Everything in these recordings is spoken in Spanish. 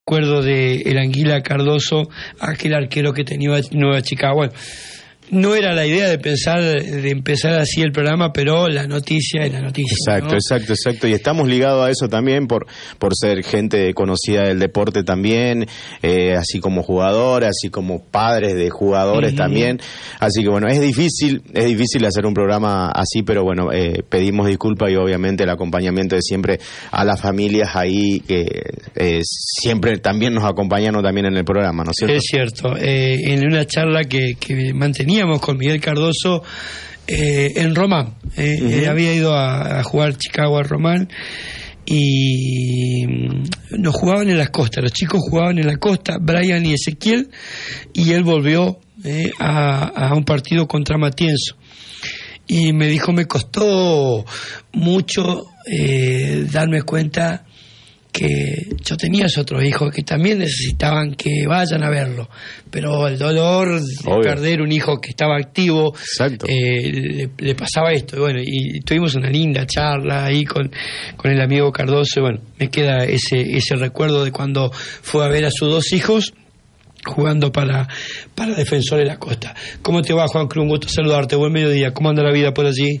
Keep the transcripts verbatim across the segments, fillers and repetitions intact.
Recuerdo de el Anguila Cardoso, aquel arquero que tenía Nueva Chicago. Bueno, no era la idea de pensar de empezar así el programa, pero la noticia es la noticia. Exacto, ¿no? exacto, exacto. Y estamos ligados a eso también por por ser gente conocida del deporte también, eh, así como jugadores, así como padres de jugadores uh-huh. también. Así que bueno, es difícil, es difícil hacer un programa así, pero bueno, eh, pedimos disculpas y obviamente el acompañamiento de siempre a las familias ahí que eh, siempre también nos acompañaron también en el programa, ¿no es cierto? Es cierto. Eh, en una charla que, que mantenía con Miguel Cardoso eh, en Román, eh, uh-huh. eh, había ido a, a jugar Chicago a Román y nos jugaban en las costas, los chicos jugaban en la costa, Brian y Ezequiel, y él volvió eh, a, a un partido contra Matienzo y me dijo, me costó mucho eh, darme cuenta que yo tenía otros hijos que también necesitaban que vayan a verlo, pero el dolor de Obvio. perder un hijo que estaba activo, eh, le, le pasaba esto, y bueno, y tuvimos una linda charla ahí con, con el amigo Cardoso, y bueno, me queda ese, ese recuerdo de cuando fue a ver a sus dos hijos jugando para, para Defensor de la Costa. ¿Cómo te va, Juan Cruz? Un gusto saludarte, buen mediodía, ¿cómo anda la vida por allí?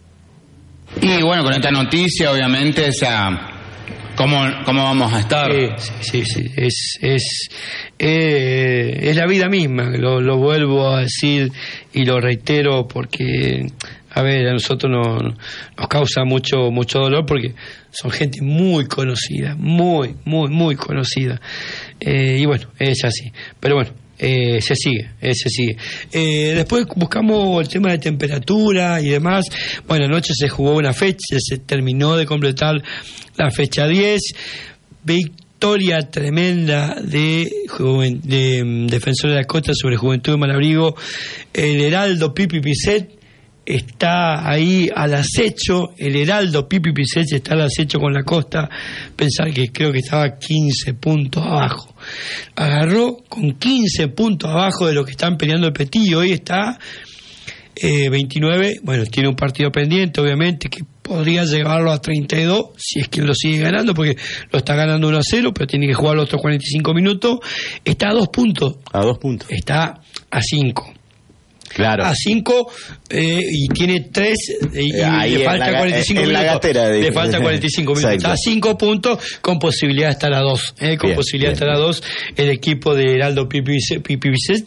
Y bueno, con esta noticia, obviamente, o sea, ¿Cómo, ¿Cómo vamos a estar? Sí, sí, sí, es es eh, es la vida misma, lo, lo vuelvo a decir y lo reitero porque, a ver, a nosotros nos, nos causa mucho mucho dolor porque son gente muy conocida, muy, muy, muy conocida. Eh, y bueno, es así. Pero bueno, Eh, se sigue, eh, se sigue. Eh, después buscamos el tema de temperatura y demás. Bueno, anoche se jugó una fecha, se terminó de completar la fecha diez. Victoria tremenda de, joven, de um, Defensor de la Costa sobre Juventud de Malabrigo. El Heraldo Pipi Picet está ahí al acecho, el Heraldo Pipi Picet está al acecho con la Costa. Pensar que creo que estaba quince puntos abajo. Agarró con quince puntos abajo de lo que están peleando el Petillo. Hoy está eh, veintinueve. Bueno, tiene un partido pendiente, obviamente, que podría llevarlo a treinta y dos si es que lo sigue ganando, porque lo está ganando uno a cero, pero tiene que jugar los otros cuarenta y cinco minutos. Está a dos puntos. A dos puntos. Está a cinco. Claro. A cinco eh, y tiene tres y, y le falta la, cuarenta y cinco minutos. De... Le falta cuarenta y cinco minutos. Está a cinco puntos con posibilidad de estar a dos. Eh, con bien, posibilidad bien, de estar bien. a dos el equipo de Heraldo Pipi Picet.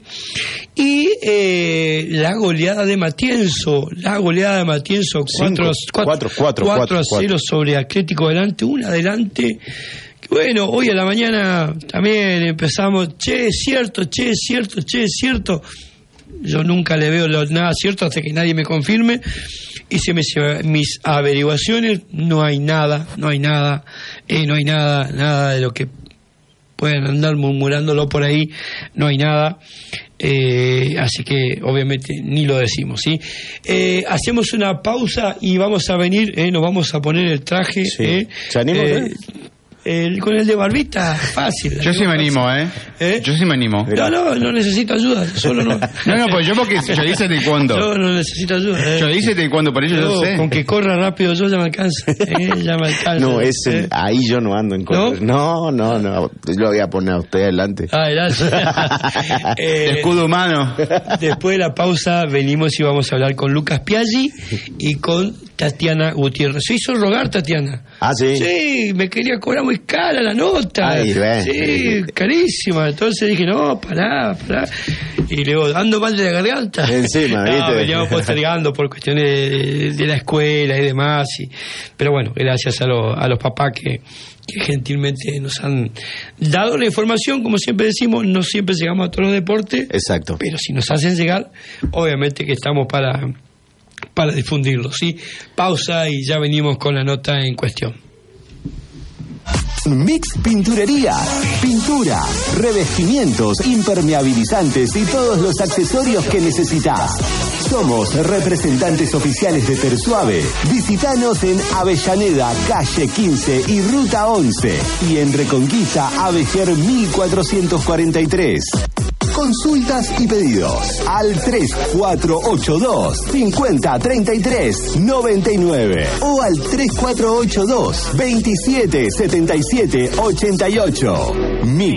Y eh, la goleada de Matienzo. La goleada de Matienzo. cuatro a cero sobre Atlético Delante. Un adelante. Bueno, hoy a la mañana también empezamos. Che, es cierto, che, es cierto, che, es cierto. Yo nunca le veo lo, nada cierto hasta que nadie me confirme. Hice mis, mis averiguaciones, no hay nada, no hay nada, eh, no hay nada, nada de lo que puedan andar murmurándolo por ahí, no hay nada. Eh, así que obviamente ni lo decimos, ¿sí? Eh, hacemos una pausa y vamos a venir, eh, nos vamos a poner el traje. Sí. Eh, ¿Se anima? Eh, El, con el de barbita, fácil. Yo sí me animo, ¿eh? ¿eh? Yo sí me animo. No, no, no necesito ayuda. Solo no. No, no, pues yo porque yo hice taekwondo. Yo no necesito ayuda. ¿eh? Yo hice taekwondo, por eso yo, yo sé. Con que corra rápido yo ya me alcanza. ¿eh? Ya me alcanza. No, es el, ¿eh? Ahí yo no ando en correr. ¿No? no, no, no. Yo lo voy a poner a usted adelante. Ah, gracias. eh, Escudo humano. Después de la pausa venimos y vamos a hablar con Lucas Piaggi y con Tatiana Gutiérrez. Se hizo rogar Tatiana. Ah, sí. Sí, me quería cobrar muy cara la nota. Ay, sí, carísima. Entonces dije, no, pará, pará. Y le digo, ando mal de la garganta. Encima, no, ¿viste? veníamos postergando por cuestiones de, de la escuela y demás. Y, pero bueno, gracias a, lo, a los papás que, que gentilmente nos han dado la información. Como siempre decimos, no siempre llegamos a todos los deportes. Exacto. Pero si nos hacen llegar, obviamente que estamos para... para difundirlo, ¿sí? Pausa y ya venimos con la nota en cuestión. Mix Pinturería, pintura, revestimientos, impermeabilizantes y todos los accesorios que necesitas. Somos representantes oficiales de Persuave. Visítanos en Avellaneda, calle quince y ruta once. Y en Reconquista, Avejer mil cuatrocientos cuarenta y tres. consultas y pedidos al tres cuatro ocho dos, cinco cero tres tres, nueve nueve o al tres cuatro ocho dos, veintisiete setenta y siete ochenta y ocho.